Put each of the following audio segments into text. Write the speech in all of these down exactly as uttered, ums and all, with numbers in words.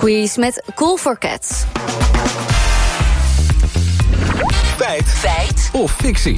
Squeeze met Cool for Cats. Feit. Feit. Of fictie.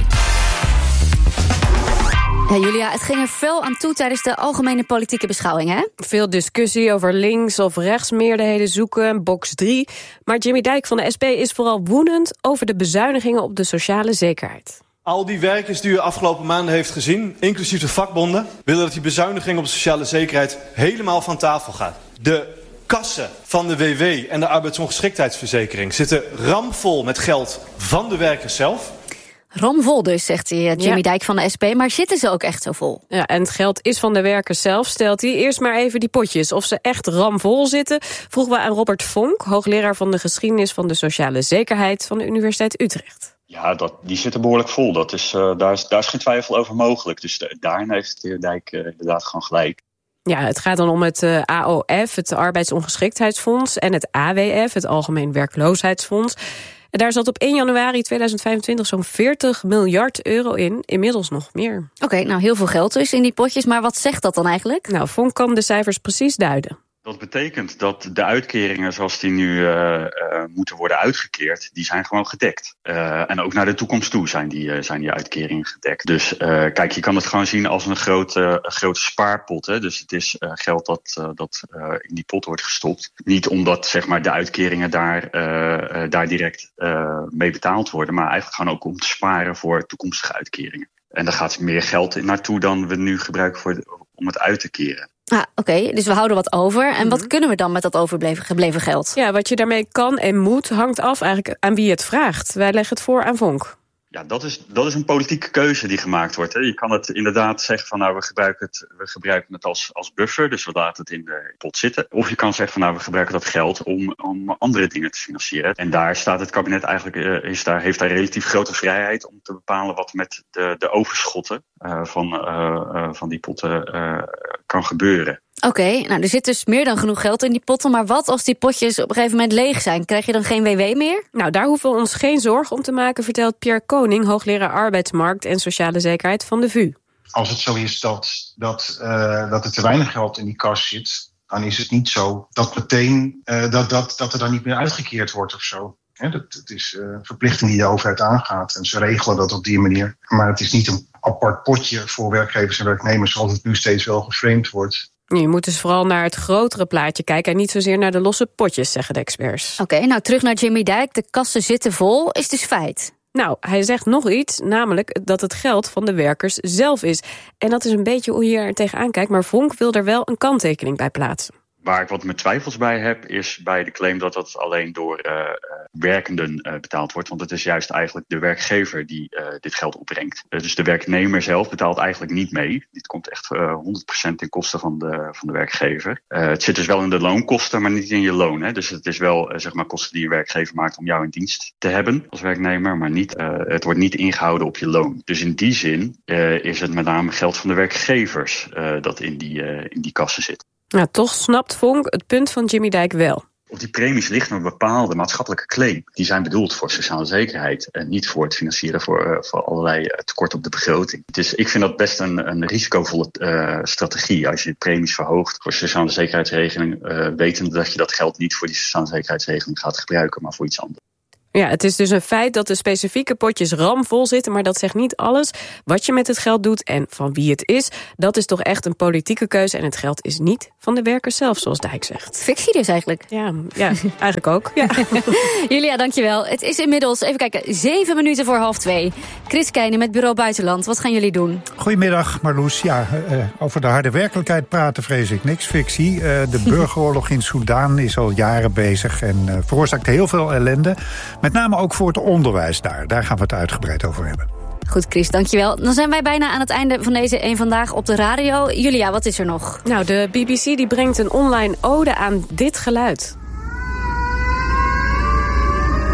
Ja, Julia, het ging er fel aan toe tijdens de algemene politieke beschouwing, hè? Veel discussie over links- of rechtsmeerderheden zoeken, box drie. Maar Jimmy Dijk van de S P is vooral woedend over de bezuinigingen op de sociale zekerheid. Al die werkers die u afgelopen maanden heeft gezien, inclusief de vakbonden, willen dat die bezuiniging op de sociale zekerheid helemaal van tafel gaat. De kassen van de W W en de arbeidsongeschiktheidsverzekering zitten ramvol met geld van de werkers zelf. Ramvol dus, zegt hij, Jimmy ja. Dijk van de S P. Maar zitten ze ook echt zo vol? Ja, en het geld is van de werkers zelf, stelt hij. Eerst maar even die potjes. Of ze echt ramvol zitten, vroegen we aan Robert Vonk, hoogleraar van de geschiedenis van de sociale zekerheid van de Universiteit Utrecht. Ja, dat, die zitten behoorlijk vol. Dat is, uh, daar, is, daar is geen twijfel over mogelijk. Dus de, daarin heeft de heer Dijk uh, inderdaad gewoon gelijk. Ja, het gaat dan om het uh, A O F, het Arbeidsongeschiktheidsfonds, en het A W F, het Algemeen Werkloosheidsfonds. En daar zat op één januari tweeduizend vijfentwintig zo'n veertig miljard euro in. Inmiddels nog meer. Oké, okay, nou heel veel geld dus in die potjes. Maar wat zegt dat dan eigenlijk? Nou, Vonk kan de cijfers precies duiden. Dat betekent dat de uitkeringen zoals die nu uh, uh, moeten worden uitgekeerd, die zijn gewoon gedekt. Uh, en ook naar de toekomst toe zijn die, uh, zijn die uitkeringen gedekt. Dus uh, kijk, je kan het gewoon zien als een grote, uh, grote spaarpot. Hè? Dus het is uh, geld dat, uh, dat uh, in die pot wordt gestopt. Niet omdat zeg maar, de uitkeringen daar, uh, uh, daar direct uh, mee betaald worden, maar eigenlijk gewoon ook om te sparen voor toekomstige uitkeringen. En daar gaat meer geld naartoe dan we nu gebruiken voor de, om het uit te keren. Ah, oké, okay. Dus we houden wat over. En mm-hmm. wat kunnen we dan met dat overgebleven gebleven geld? Ja, wat je daarmee kan en moet, hangt af eigenlijk aan wie het vraagt. Wij leggen het voor aan Vonk. Ja, dat is, dat is een politieke keuze die gemaakt wordt. Hè. Je kan het inderdaad zeggen van nou, we gebruiken het, we gebruiken het als, als buffer, dus we laten het in de pot zitten. Of je kan zeggen van nou, we gebruiken dat geld om, om andere dingen te financieren. En daar staat het kabinet eigenlijk, uh, is daar, heeft daar relatief grote vrijheid om te bepalen wat met de, de overschotten uh, van, uh, uh, van die potten uh, kan gebeuren. Oké, okay, nou er zit dus meer dan genoeg geld in die potten. Maar wat als die potjes op een gegeven moment leeg zijn? Krijg je dan geen W W meer? Nou, daar hoeven we ons geen zorgen om te maken, vertelt Pierre Koning, hoogleraar arbeidsmarkt en sociale zekerheid van de V U. Als het zo is dat, dat, uh, dat er te weinig geld in die kas zit, dan is het niet zo dat meteen uh, dat, dat, dat er dan niet meer uitgekeerd wordt of zo. He, dat, het is uh, een verplichting die de overheid aangaat en ze regelen dat op die manier. Maar het is niet een apart potje voor werkgevers en werknemers zoals het nu steeds wel geframed wordt. Je moet dus vooral naar het grotere plaatje kijken en niet zozeer naar de losse potjes, zeggen de experts. Oké, okay, nou terug naar Jimmy Dijk. De kassen zitten vol, is dus feit. Nou, hij zegt nog iets, namelijk dat het geld van de werkers zelf is. En dat is een beetje hoe je er tegenaan kijkt, maar Vonk wil er wel een kanttekening bij plaatsen. Waar ik wat mijn twijfels bij heb, is bij de claim dat dat alleen door uh, werkenden uh, betaald wordt. Want het is juist eigenlijk de werkgever die uh, dit geld opbrengt. Uh, dus de werknemer zelf betaalt eigenlijk niet mee. Dit komt echt uh, honderd procent ten koste van de, van de werkgever. Uh, het zit dus wel in de loonkosten, maar niet in je loon. Hè? Dus het is wel uh, zeg maar kosten die je werkgever maakt om jou in dienst te hebben als werknemer. Maar niet, uh, het wordt niet ingehouden op je loon. Dus in die zin uh, is het met name geld van de werkgevers uh, dat in die, uh, in die kassen zit. Nou, toch snapt Vonk het punt van Jimmy Dijk wel. Op die premies ligt een bepaalde maatschappelijke claim. Die zijn bedoeld voor sociale zekerheid en niet voor het financieren voor, uh, voor allerlei uh, tekorten op de begroting. Dus ik vind dat best een, een risicovolle uh, strategie. Als je de premies verhoogt voor sociale zekerheidsregeling, uh, wetende dat je dat geld niet voor die sociale zekerheidsregeling gaat gebruiken, maar voor iets anders. Ja, het is dus een feit dat de specifieke potjes ramvol zitten, maar dat zegt niet alles. Wat je met het geld doet en van wie het is, dat is toch echt een politieke keuze. En het geld is niet van de werkers zelf, zoals Dijk zegt. Fictie dus eigenlijk. Ja, ja eigenlijk ook. Ja. Julia, dankjewel. Het is inmiddels, even kijken, zeven minuten voor half twee. Chris Keijnen met Bureau Buitenland. Wat gaan jullie doen? Goedemiddag, Marloes. Ja, uh, over de harde werkelijkheid praten vrees ik niks. Fictie. Uh, de burgeroorlog in Soedan is al jaren bezig en uh, veroorzaakt heel veel ellende. Met name ook voor het onderwijs daar. Daar gaan we het uitgebreid over hebben. Goed, Chris, dankjewel. Dan zijn wij bijna aan het einde van deze Eén Vandaag op de radio. Julia, wat is er nog? Nou, de B B C die brengt een online ode aan dit geluid.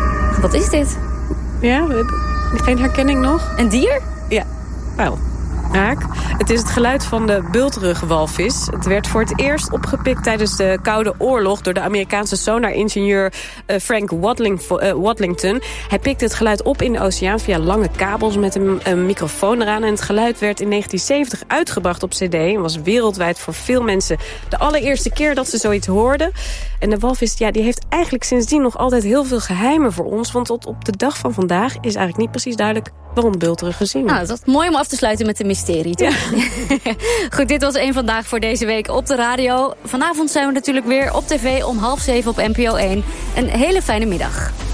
Wat is dit? Ja, geen herkenning nog? Een dier? Ja, wel. Aak. Het is het geluid van de bultrugwalvis. Het werd voor het eerst opgepikt tijdens de Koude Oorlog door de Amerikaanse sonaringenieur uh, Frank Wadling, uh, Wadlington. Hij pikte het geluid op in de oceaan via lange kabels met een, een microfoon eraan. En het geluid werd in negentien zeventig uitgebracht op cd en was wereldwijd voor veel mensen de allereerste keer dat ze zoiets hoorden. En de walvis, ja, die heeft eigenlijk sindsdien nog altijd heel veel geheimen voor ons. Want tot op de dag van vandaag is eigenlijk niet precies duidelijk waarom bultruggen zingen. Nou, dat is mooi om af te sluiten met een mysterie, toch? Ja. Goed, dit was één Vandaag voor deze week op de radio. Vanavond zijn we natuurlijk weer op tv om half zeven op N P O één. Een hele fijne middag.